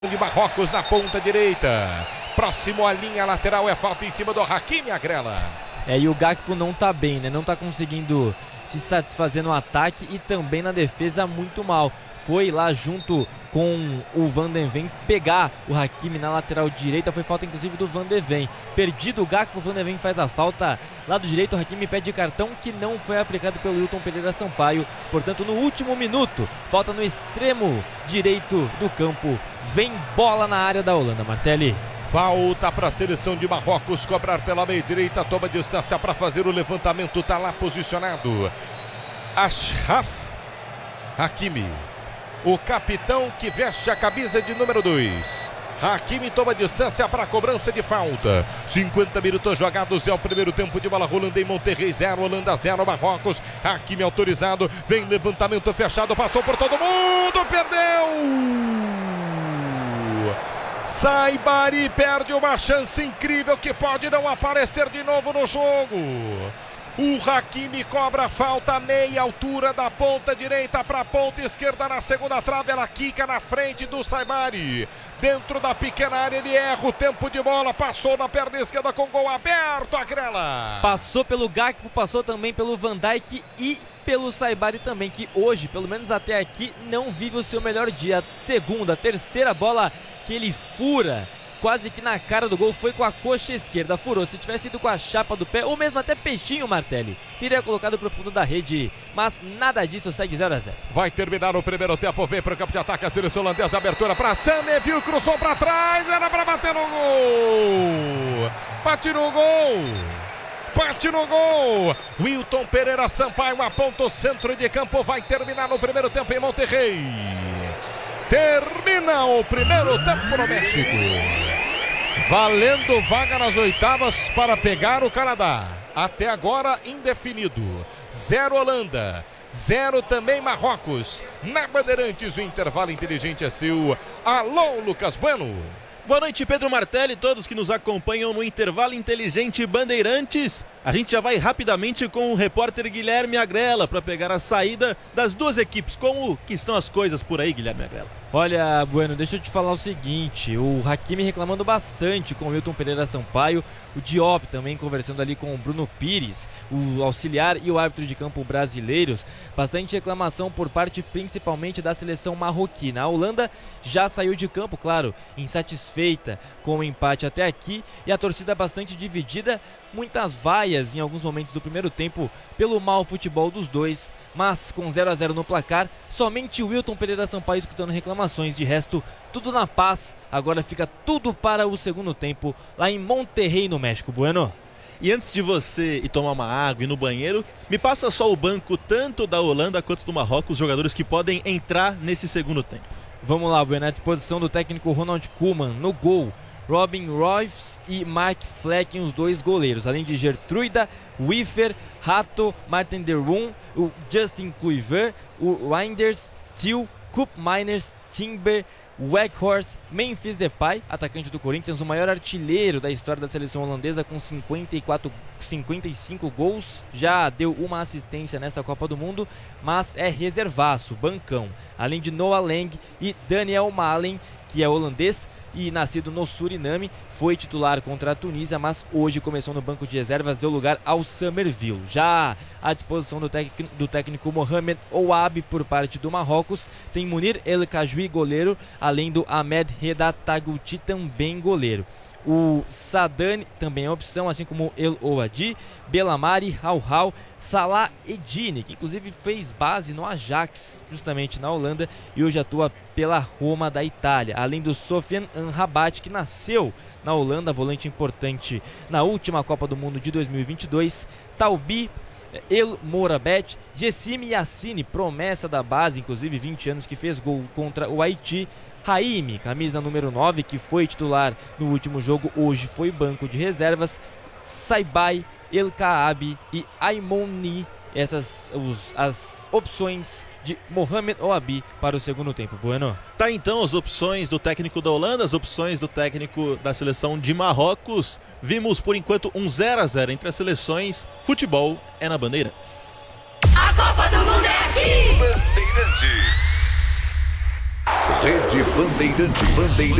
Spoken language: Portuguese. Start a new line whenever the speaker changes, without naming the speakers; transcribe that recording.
de Marrocos na ponta direita. Próximo à linha lateral, é falta em cima do Hakimi Agrela.
E o Gakpo não tá bem, né? Não tá conseguindo se satisfazer no ataque e também na defesa muito mal. Foi lá junto com o Van de Ven pegar o Hakimi na lateral direita. Foi falta inclusive do Van de Ven. Perdido o Gakpo, o Van de Ven faz a falta. Lado direito, o Hakimi pede cartão que não foi aplicado pelo Wilton Pereira Sampaio. Portanto, no último minuto, falta no extremo direito do campo. Vem bola na área da Holanda, Martelli.
Falta para a seleção de Marrocos cobrar pela meia direita. Toma distância para fazer o levantamento. Está lá posicionado Achraf Hakimi, o capitão que veste a camisa de número 2. Hakimi toma distância para a cobrança de falta. 50 minutos jogados, é o primeiro tempo de bola rolando em Monterrey. 0, Holanda 0, Marrocos. Hakimi autorizado, vem levantamento fechado, passou por todo mundo, perdeu! Saibari perde uma chance incrível que pode não aparecer de novo no jogo. O Hakimi cobra falta, meia altura da ponta direita para a ponta esquerda na segunda trave. Ela quica na frente do Saibari. Dentro da pequena área ele erra o tempo de bola. Passou na perna esquerda com gol aberto, Agrela.
Passou pelo Gakpo, passou também pelo Van Dijk e pelo Saibari também, que hoje, pelo menos até aqui, não vive o seu melhor dia. Segunda, terceira bola que ele fura quase que na cara do gol, foi com a coxa esquerda, furou. Se tivesse ido com a chapa do pé, ou mesmo até peixinho, Martelli, teria colocado pro fundo da rede, mas nada disso, segue 0-0.
Vai terminar o primeiro tempo, vem para o campo de ataque a seleção holandesa, abertura para Sané, viu, cruzou para trás, era para bater no gol, bate no gol. Bate no gol, Wilton Pereira Sampaio aponta o centro de campo, vai terminar no primeiro tempo em Monterrey. Termina o primeiro tempo no México, valendo vaga nas oitavas para pegar o Canadá. Até agora indefinido, 0 Holanda, 0 também Marrocos. Na Bandeirantes o intervalo inteligente é seu. Alô, Lucas Bueno.
Boa noite, Pedro Martelli, todos que nos acompanham no Intervalo Inteligente Bandeirantes. A gente já vai rapidamente com o repórter Guilherme Agrela para pegar a saída das duas equipes. Como que estão as coisas por aí, Guilherme Agrela?
Olha, Bueno, deixa eu te falar o seguinte, o Hakimi reclamando bastante com o Wilton Pereira Sampaio, o Diop também conversando ali com o Bruno Pires, o auxiliar e o árbitro de campo brasileiros. Bastante reclamação por parte principalmente da seleção marroquina. A Holanda já saiu de campo, claro, insatisfeita com o empate até aqui, e a torcida bastante dividida, muitas vaias em alguns momentos do primeiro tempo pelo mau futebol dos dois, mas com 0-0 no placar, somente o Wilton Pereira Sampaio escutando reclamações. De resto, tudo na paz. Agora fica tudo para o segundo tempo lá em Monterrey, no México. Bueno?
E antes de você ir tomar uma água e ir no banheiro, me passa só o banco tanto da Holanda quanto do Marrocos, os jogadores que podem entrar nesse segundo tempo.
Vamos lá, Bueno, à disposição do técnico Ronald Koeman. No gol, Robin Royce e Mark Flecken, os dois goleiros, além de Gertruida, Wiffer, Rato, Martin Derwoon, o Justin Kluivert, o Reinders, Thiel, Koop Miners, Timber, Weghorst, Memphis Depay, atacante do Corinthians, o maior artilheiro da história da seleção holandesa com 55 gols, já deu uma assistência nessa Copa do Mundo, mas é reservaço, bancão, além de Noah Lang e Daniel Malen, que é holandês e nascido no Suriname, foi titular contra a Tunísia, mas hoje começou no banco de reservas, deu lugar ao Summerville. Já à disposição do técnico Mohamed Ouabi por parte do Marrocos, tem Munir El Kajwi, goleiro, além do Ahmed Reda Taguti, também goleiro. O Sadani também é opção, assim como El Ouadi, Belamari, Hauhau, Salah Edine, que inclusive fez base no Ajax, justamente na Holanda, e hoje atua pela Roma da Itália. Além do Sofiane Amrabat, que nasceu na Holanda, volante importante na última Copa do Mundo de 2022, Taubi, El Morabet, Gessime Yassine, promessa da base, inclusive 20 anos, que fez gol contra o Haiti. Haimi, camisa número 9, que foi titular no último jogo, hoje foi banco de reservas. Saibai, El Kaabi e Aimoni, essas as opções de Mohamed Ouabi para o segundo tempo. Bueno?
Tá então as opções do técnico da Holanda, as opções do técnico da seleção de Marrocos. Vimos por enquanto um 0-0 entre as seleções. Futebol é na Bandeirantes.
A Copa do Mundo é aqui!
Bandeirantes.
Rede Bandeirantes.